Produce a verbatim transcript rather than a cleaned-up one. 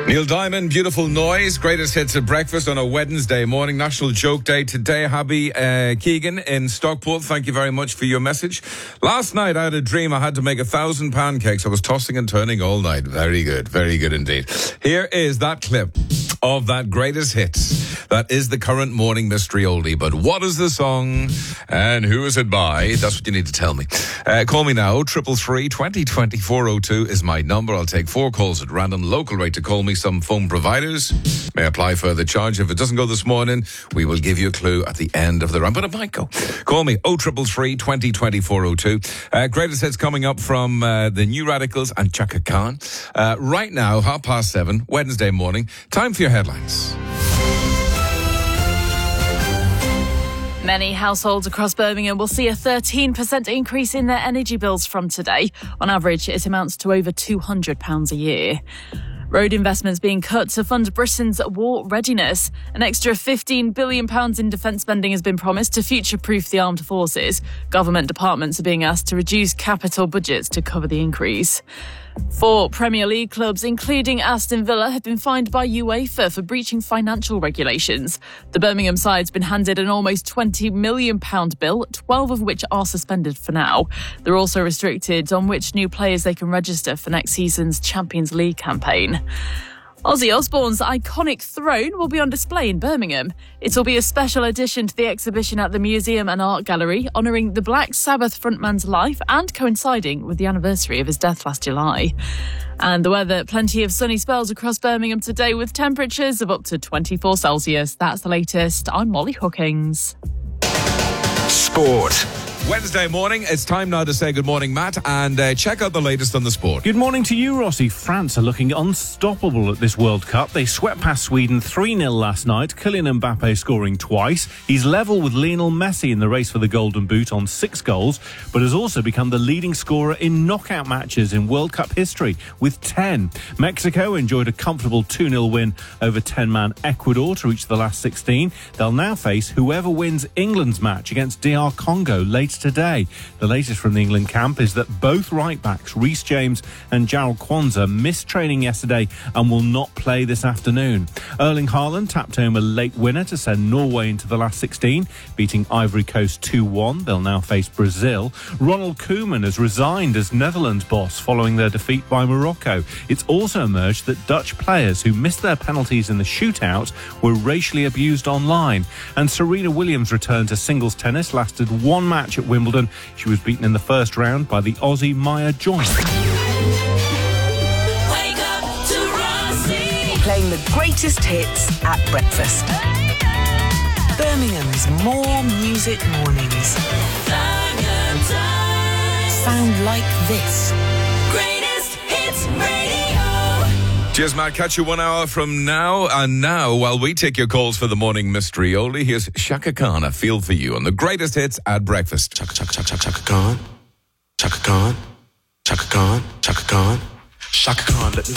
Neil Diamond, Beautiful Noise, greatest hits at breakfast on a Wednesday morning, National Joke Day today. Happy uh, Keegan in Stockport, thank you very much for your message. Last night I had a dream I had to make a thousand pancakes. I was tossing and turning all night. Very good, very good indeed. Here is that clip of that greatest hits. That is the current morning mystery oldie. But what is the song and who is it by? That's what you need to tell me. Uh, call me now. Triple three twenty twenty four oh two is my number. I'll take four calls at random. Local rate to call me. Some phone providers may apply further charge. If it doesn't go this morning, we will give you a clue at the end of the round. But it might go. Call me oh triple three twenty twenty four oh two. Uh, greatest hits coming up from uh, the New Radicals and Chaka Khan. Uh, right now, half past seven, Wednesday morning. Time for your headlines. Many households across Birmingham will see a thirteen percent increase in their energy bills from today. On average, it amounts to over two hundred pounds a year. Road investments being cut to fund Britain's war readiness. An extra fifteen billion pounds in defence spending has been promised to future-proof the armed forces. Government departments are being asked to reduce capital budgets to cover the increase. Four Premier League clubs, including Aston Villa, have been fined by UEFA for breaching financial regulations. The Birmingham side's been handed an almost twenty million pounds bill, twelve of which are suspended for now. They're also restricted on which new players they can register for next season's Champions League campaign. Ozzy Osbourne's iconic throne will be on display in Birmingham. It will be a special addition to the exhibition at the Museum and Art Gallery, honouring the Black Sabbath frontman's life and coinciding with the anniversary of his death last July. And the weather, plenty of sunny spells across Birmingham today with temperatures of up to twenty-four Celsius. That's the latest. I'm Molly Hookings. Sport. Wednesday morning, it's time now to say good morning, Matt, and uh, check out the latest on the sport. Good morning to you, Rossi. France are looking unstoppable at this World Cup. They swept past Sweden three nil last night, Kylian Mbappe scoring twice. He's level with Lionel Messi in the race for the Golden Boot on six goals, but has also become the leading scorer in knockout matches in World Cup history with ten. Mexico enjoyed a comfortable two nil win over ten-man Ecuador to reach the last sixteen. They'll now face whoever wins England's match against D R Congo later today. The latest from the England camp is that both right-backs, Reece James and Jarell Quansah, missed training yesterday and will not play this afternoon. Erling Haaland tapped home a late winner to send Norway into the last sixteen, beating Ivory Coast two one. They'll now face Brazil. Ronald Koeman has resigned as Netherlands boss following their defeat by Morocco. It's also emerged that Dutch players who missed their penalties in the shootout were racially abused online. And Serena Williams' return to singles tennis lasted one match at Wimbledon. She was beaten in the first round by the Aussie Maya Joint. Wake up to Rossi. Playing the greatest hits at breakfast. Birmingham's More Music Mornings. Sound like this. Greatest Hits Radio. Cheers, Matt. Catch you one hour from now. And now, while we take your calls for the morning mystery only, here's Chaka Khan, A Feel For You, on the greatest hits at breakfast. Chaka, Chaka, Chaka, Chaka Khan. Chaka Khan. Chaka Khan. Chaka Khan. Chaka Khan. Let me